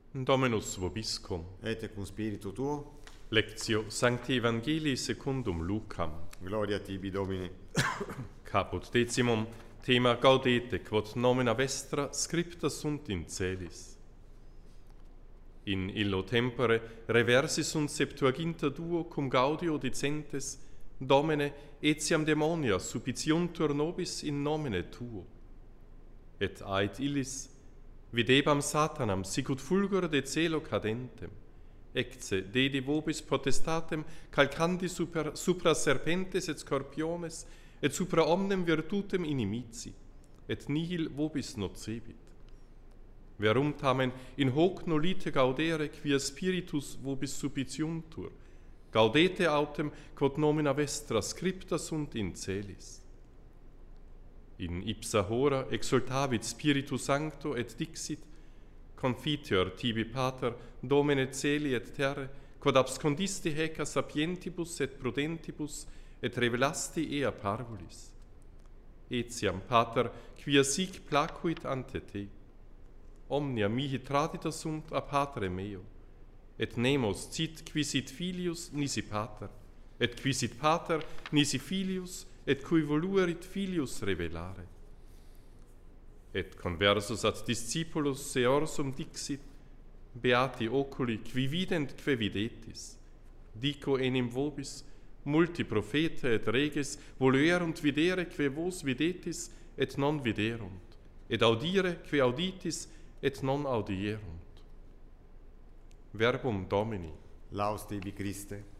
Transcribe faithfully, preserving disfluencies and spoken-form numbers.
Dominus vobiscum. Et cum spiritu tuo, Lectio Sancti Evangelii secundum Lucam. gloria tibi Domine. Caput decimum, thema gaudete, quod nomina vestra scripta sunt in celis. In illo tempore reversi sunt septuaginta duo cum gaudio dicentes, Domine, etiam demonia supitiuntur nobis in nomine tuo. Et ait illis, videbam Satanam sicut fulgor de celo cadentem, ecce dedi vobis potestatem calcandi super, supra serpentes et scorpiones, et supra omnem virtutem inimici, et nihil vobis nocebit. Verum tamen in hoc nolite gaudere quia spiritus vobis supitiuntur, gaudete autem quod nomina vestra scripta sunt in celis. In ipsa hora exultavit Spiritus Sancto et dixit, confiteor tibi Pater, Domine celi et terre, quod abscondisti haec a sapientibus et prudentibus, et revelasti ea parvulis. Etiam, Pater, quia sic placuit ante te. Omnia mihi tradita sunt a Patre meo, et nemos cit quisit filius nisi Pater, et quisit Pater nisi filius, et cui voluerit filius revelare. Et conversus ad discipulos seorsum dixit, beati oculi qui vident que videtis, dico enim vobis, multi profeta et reges voluerunt videre que vos videtis et non viderunt, et audire que auditis et non audierunt. Verbum Domini. Laus tibi Christe.